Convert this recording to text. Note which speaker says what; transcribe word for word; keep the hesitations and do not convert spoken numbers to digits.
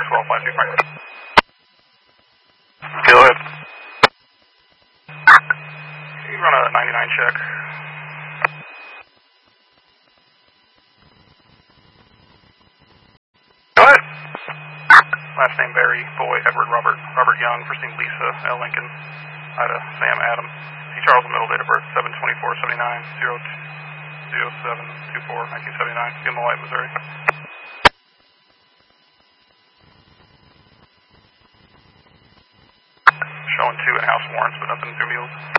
Speaker 1: twelve five two Franklin. Go ahead. Can you run a ninety-nine check? Go ahead. Last name Barry, boy Edward Robert, Robert Young, first name Lisa, L. Lincoln, Ida, Sam, Adam, C. Charles, middle date of birth, seven twenty-four seventy-nine, zero seven two four nineteen seventy-nine, Gilmore Light, Missouri. Showing two in-house warrants, but nothing through mules.